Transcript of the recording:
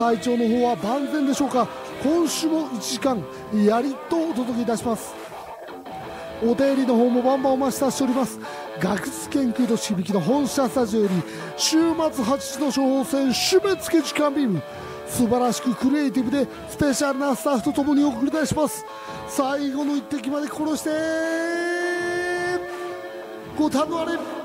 体調の方は万全でしょうか。今週も1時間やりとお届けいたします。お便りの方もバンバンお待ちしております。学術研究と響きの本社スタジオより週末8時の処方箋締め付け時間ビーム、素晴らしくクリエイティブでスペシャルなスタッフとともにお送りいたします。最後の一滴まで殺してご堪能あれ。